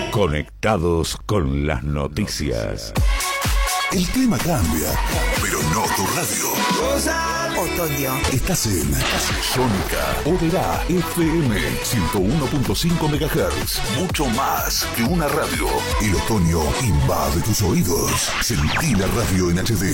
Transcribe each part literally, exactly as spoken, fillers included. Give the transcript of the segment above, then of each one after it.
Conectados con las noticias. El clima cambia, pero no tu radio. Otoño. Estás en Sónica Oberá F M ciento uno punto cinco megahertz. Mucho más que una radio. El otoño invade tus oídos. Sentí la radio en H D.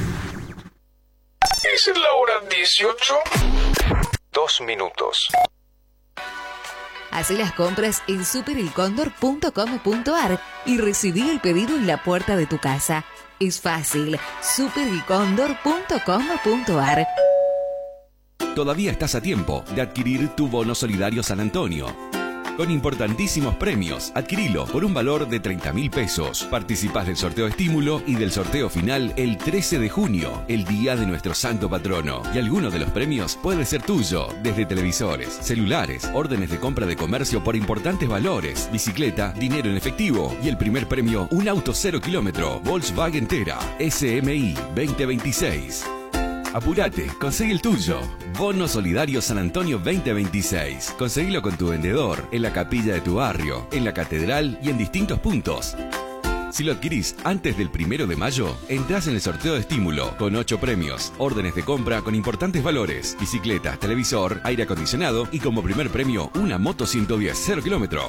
¿Es la hora dieciocho? Dos minutos. Hacé las compras en super el cóndor punto com punto ar y recibí el pedido en la puerta de tu casa. Es fácil. super el cóndor punto com punto ar. Todavía estás a tiempo de adquirir tu bono solidario San Antonio. Con importantísimos premios, adquirilo por un valor de treinta mil pesos. Participás del sorteo estímulo y del sorteo final el trece de junio, el día de nuestro santo patrono. Y alguno de los premios puede ser tuyo, desde televisores, celulares, órdenes de compra de comercio por importantes valores, bicicleta, dinero en efectivo y el primer premio, un auto cero kilómetro, Volkswagen Tera, S M I veinte veintiséis. Apurate, conseguí el tuyo. Bono Solidario San Antonio veinte veintiséis. Conseguilo con tu vendedor, en la capilla de tu barrio, en la catedral y en distintos puntos. Si lo adquirís antes del primero de mayo, entrás en el sorteo de estímulo con ocho premios, órdenes de compra con importantes valores, bicicleta, televisor, aire acondicionado y como primer premio una moto ciento diez cero kilómetro.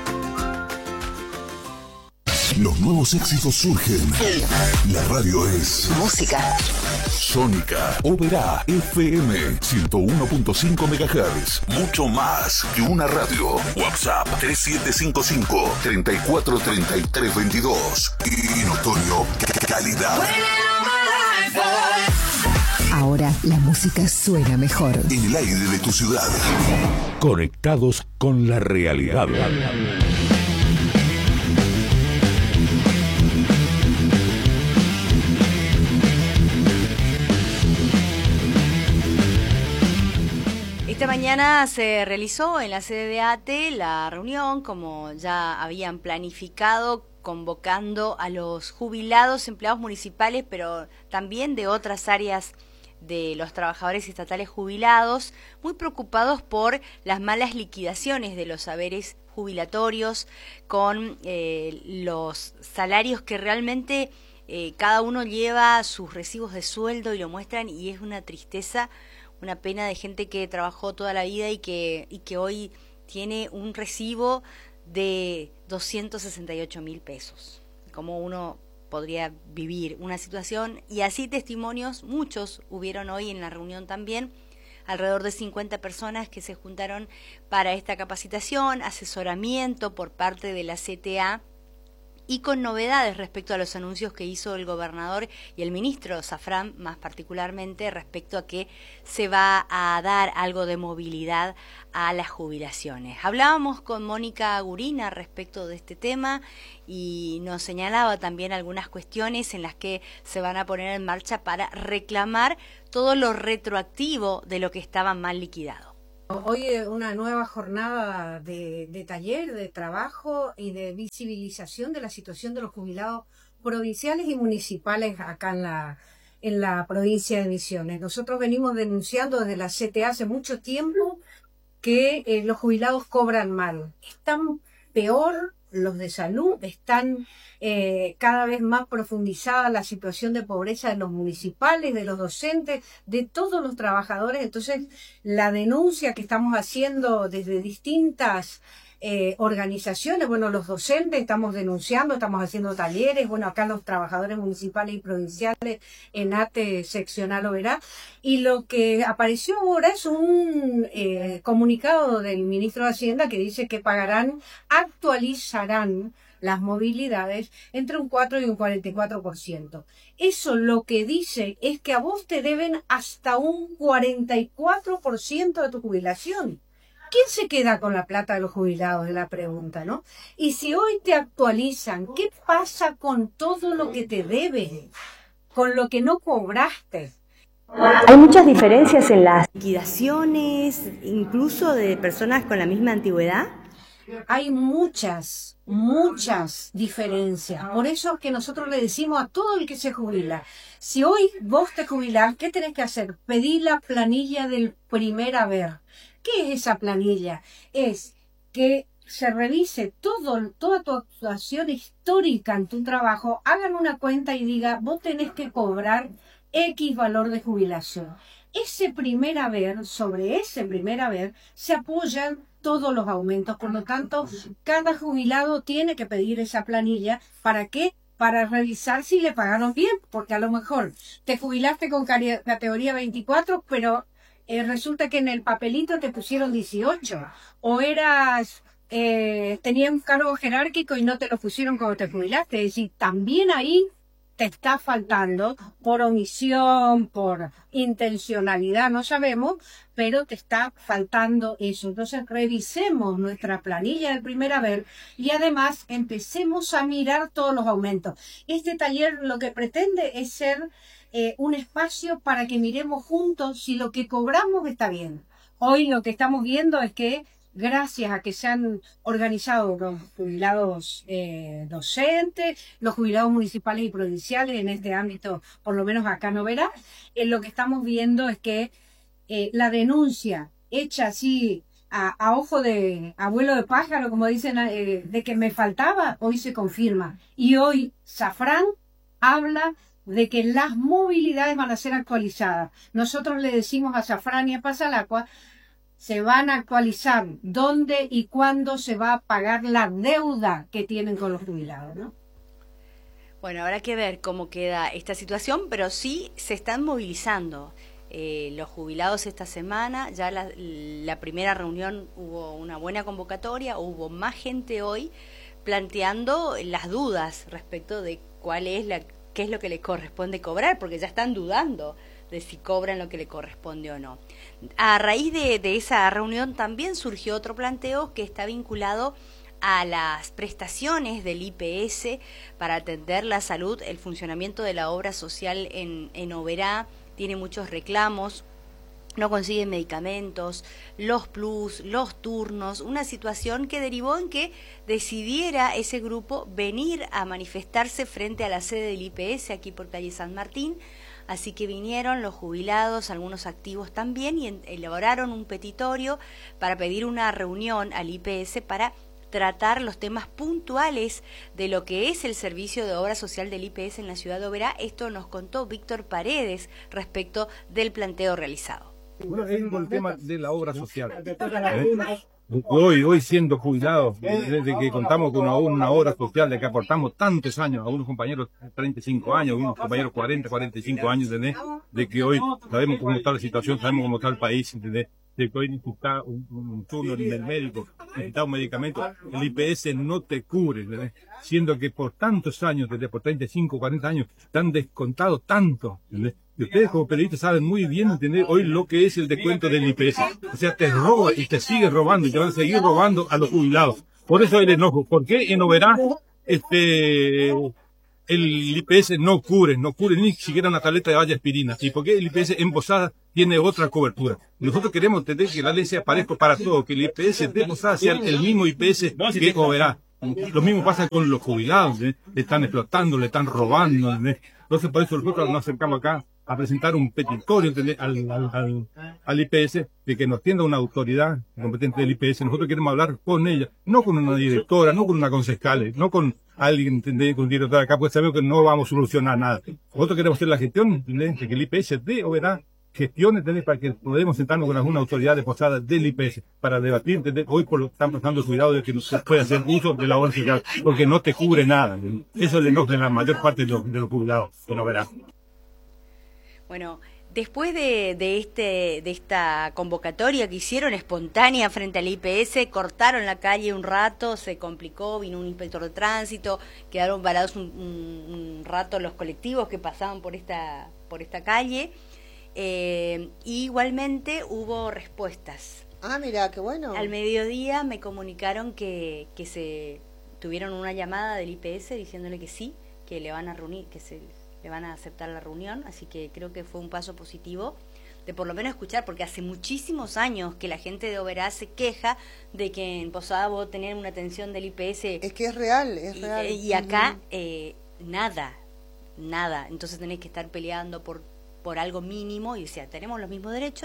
Los nuevos éxitos surgen. La radio es Música. Sónica Oberá F M ciento uno punto cinco megahertz. Mucho más que una radio. WhatsApp tres siete cinco cinco, tres cuatro tres tres dos dos. Y en otoño, calidad. Ahora la música suena mejor. En el aire de tu ciudad. Conectados con la realidad. Esta mañana se realizó en la sede de A T E la reunión, como ya habían planificado, convocando a los jubilados, empleados municipales, pero también de otras áreas de los trabajadores estatales jubilados, muy preocupados por las malas liquidaciones de los saberes jubilatorios, con eh, los salarios que realmente eh, cada uno lleva sus recibos de sueldo y lo muestran, y es una tristeza, una pena de gente que trabajó toda la vida y que, y que hoy tiene un recibo de doscientos sesenta y ocho mil pesos. ¿Cómo uno podría vivir una situación? Y así testimonios, muchos hubieron hoy en la reunión también, alrededor de cincuenta personas que se juntaron para esta capacitación, asesoramiento por parte de la C T A, y con novedades respecto a los anuncios que hizo el gobernador y el ministro Zafrán, más particularmente respecto a que se va a dar algo de movilidad a las jubilaciones. Hablábamos con Mónica Gurina respecto de este tema y nos señalaba también algunas cuestiones en las que se van a poner en marcha para reclamar todo lo retroactivo de lo que estaba mal liquidado. Hoy es una nueva jornada de, de taller, de trabajo y de visibilización de la situación de los jubilados provinciales y municipales acá en la, en la provincia de Misiones. Nosotros venimos denunciando desde la C T A hace mucho tiempo que eh, los jubilados cobran mal. Están peor los de salud, están eh, cada vez más profundizada la situación de pobreza de los municipales, de los docentes, de todos los trabajadores. Entonces, la denuncia que estamos haciendo desde distintas eh, organizaciones, bueno, los docentes estamos denunciando, estamos haciendo talleres, bueno, acá los trabajadores municipales y provinciales en A T E seccional Oberá, y lo que apareció ahora es un eh, comunicado del ministro de Hacienda que dice que pagarán, actualizarán las movilidades entre un cuatro y un cuarenta y cuatro por ciento. Eso lo que dice es que a vos te deben hasta un cuarenta y cuatro por ciento de tu jubilación. ¿Quién se queda con la plata de los jubilados? Es la pregunta, ¿no? Y si hoy te actualizan, ¿qué pasa con todo lo que te deben? Con lo que no cobraste. Hay muchas diferencias en las liquidaciones, incluso de personas con la misma antigüedad. Hay muchas, muchas diferencias. Por eso es que nosotros le decimos a todo el que se jubila, si hoy vos te jubilás, ¿qué tenés que hacer? Pedir la planilla del primer haber. ¿Qué es esa planilla? Es que se revise todo, toda tu actuación histórica en tu trabajo, hagan una cuenta y diga, vos tenés que cobrar X valor de jubilación. Ese primer haber, sobre ese primer haber, se apoyan todos los aumentos. Por lo tanto, cada jubilado tiene que pedir esa planilla. ¿Para qué? Para revisar si le pagaron bien, porque a lo mejor te jubilaste con categoría veinticuatro, pero eh, resulta que en el papelito te pusieron dieciocho, o eras eh, tenías un cargo jerárquico y no te lo pusieron cuando te jubilaste. Es decir, también ahí te está faltando, por omisión, por intencionalidad, no sabemos, pero te está faltando eso. Entonces revisemos nuestra planilla del primer haber y además empecemos a mirar todos los aumentos. Este taller lo que pretende es ser eh, un espacio para que miremos juntos si lo que cobramos está bien. Hoy lo que estamos viendo es que gracias a que se han organizado los jubilados eh, docentes, los jubilados municipales y provinciales en este ámbito, por lo menos acá en Oberá, eh, lo que estamos viendo es que eh, la denuncia hecha así a, a ojo de abuelo de pájaro, como dicen, eh, de que me faltaba, hoy se confirma. Y hoy Safran habla de que las movilidades van a ser actualizadas. Nosotros le decimos a Safran y a Pasalacua, se van a actualizar dónde y cuándo se va a pagar la deuda que tienen con los jubilados, ¿no? Bueno, habrá que ver cómo queda esta situación, pero sí se están movilizando eh, los jubilados esta semana. Ya la, la primera reunión hubo una buena convocatoria, hubo más gente hoy planteando las dudas respecto de cuál es la, qué es lo que les corresponde cobrar, porque ya están dudando de si cobran lo que le corresponde o no. A raíz de, de esa reunión también surgió otro planteo que está vinculado a las prestaciones del I P S para atender la salud. El funcionamiento de la obra social en, en Oberá tiene muchos reclamos, no consiguen medicamentos, los plus, los turnos, una situación que derivó en que decidiera ese grupo venir a manifestarse frente a la sede del I P S aquí por calle San Martín. Así que vinieron los jubilados, algunos activos también, y elaboraron un petitorio para pedir una reunión al I P S para tratar los temas puntuales de lo que es el servicio de obra social del I P S en la ciudad de Oberá. Esto nos contó Víctor Paredes respecto del planteo realizado. Bueno, es el tema de la obra social. ¿Eh? Hoy, hoy siendo jubilados, desde que contamos con una, una obra social de que aportamos tantos años, a unos compañeros treinta y cinco años, a unos compañeros cuarenta, cuarenta y cinco años, ¿entendés? De que hoy sabemos cómo está la situación, sabemos cómo está el país, ¿entendés? De que hoy necesita un, un turno del médico, necesita un medicamento, el I P S no te cubre, ¿entendés? Siendo que por tantos años, desde por treinta y cinco, cuarenta años, están descontados tanto, ¿entendés? Y ustedes como periodistas saben muy bien entender hoy lo que es el descuento del I P S. O sea, te roba y te sigue robando y te van a seguir robando a los jubilados. Por eso el enojo. ¿Por qué en Oberá este, el I P S no cubre, no cubre ni siquiera una tableta de valla aspirina? ¿Y por qué el I P S en Posada tiene otra cobertura? Nosotros queremos entender que la ley sea parejo para todos, que el I P S de Posada sea el mismo I P S que Oberá. Lo mismo pasa con los jubilados, ¿eh? Le están explotando, le están robando, ¿eh? Entonces por eso nosotros nos acercamos acá a presentar un petitorio al, al, al, al I P S de que nos tienda una autoridad competente del I P S. Nosotros queremos hablar con ella, no con una directora, no con una concejal, no con alguien, ¿entendés? Con un director acá, pues sabemos que no vamos a solucionar nada. Nosotros queremos hacer la gestión, ¿entendés? De que el I P S de Oberá gestione, ¿entendés? Para que podamos sentarnos con alguna autoridad de Posada del I P S para debatir, ¿entendés? Hoy por lo están pasando cuidado de que no se puede hacer uso de la obra social, porque no te cubre nada. ¿entendés? Eso es el enojo de la mayor parte de los, de los jubilados de Oberá. Bueno, después de, de, este, de esta convocatoria que hicieron espontánea frente al I P S, cortaron la calle un rato, se complicó, vino un inspector de tránsito, quedaron varados un, un, un rato los colectivos que pasaban por esta, por esta calle. Eh, y igualmente hubo respuestas. Ah, mira, qué bueno. Al mediodía me comunicaron que, que se tuvieron una llamada del I P S diciéndole que sí, que le van a reunir, que se le van a aceptar la reunión, así que creo que fue un paso positivo de por lo menos escuchar, porque hace muchísimos años que la gente de Oberá se queja de que en Posada vos tenés una atención del I P S. Es que es real, es y, real. Y acá eh, nada, nada, entonces tenés que estar peleando por por algo mínimo, y o sea, tenemos los mismos derechos,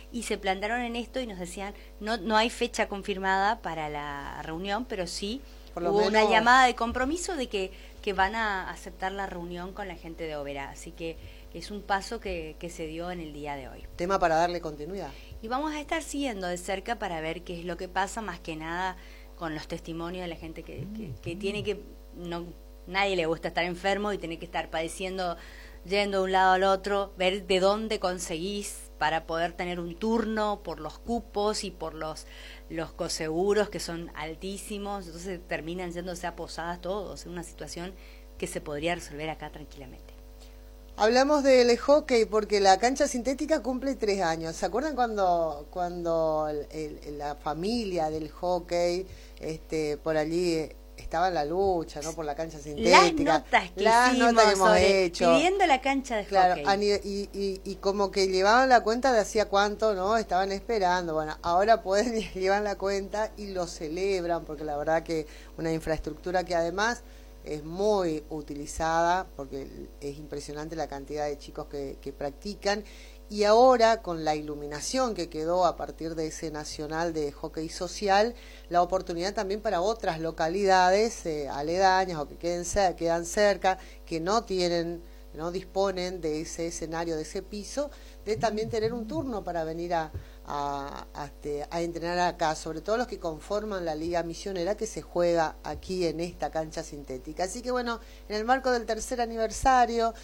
y se plantaron en esto y nos decían, no, no hay fecha confirmada para la reunión, pero sí Por lo hubo menos... una llamada de compromiso de que, que van a aceptar la reunión con la gente de Oberá. Así que es un paso que, que se dio en el día de hoy. Tema para darle continuidad. Y vamos a estar siguiendo de cerca para ver qué es lo que pasa, más que nada con los testimonios de la gente que, que, que tiene que... no nadie le gusta estar enfermo y tiene que estar padeciendo, yendo de un lado al otro, ver de dónde conseguís para poder tener un turno por los cupos y por los, los coseguros que son altísimos. Entonces terminan yéndose a posadas todos, en una situación que se podría resolver acá tranquilamente. Hablamos del hockey porque la cancha sintética cumple tres años. ¿Se acuerdan cuando cuando el, el, la familia del hockey este, por allí estaba en la lucha, ¿no? Por la cancha sintética. Las notas que las hicimos notas que hemos sobre hecho. pidiendo la cancha de Claro, hockey. Y, y, y como que llevaban la cuenta de hacía cuánto, ¿no? Estaban esperando. Bueno, ahora pueden llevar la cuenta y lo celebran porque la verdad que una infraestructura que además es muy utilizada porque es impresionante la cantidad de chicos que, que practican, y ahora con la iluminación que quedó a partir de ese nacional de hockey social, la oportunidad también para otras localidades eh, aledañas o que queden quedan cerca, que no tienen, no disponen de ese escenario, de ese piso, de también tener un turno para venir a A, a, este, a entrenar acá, sobre todo los que conforman la Liga Misionera que se juega aquí en esta cancha sintética. Así que bueno, en el marco del tercer aniversario